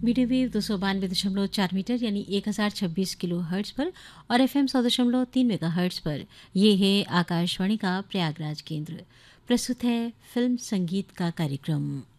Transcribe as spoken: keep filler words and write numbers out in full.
Medium wave दो सौ बानवे दशमलव चार मीटर यानी एक हज़ार छब्बीस किलो हर्ट्ज पर और एफ एम सौ दशमलव तीन मेगा हर्ट्ज पर। ये है आकाशवाणी का प्रयागराज केंद्र। प्रस्तुत है फिल्म संगीत का कार्यक्रम।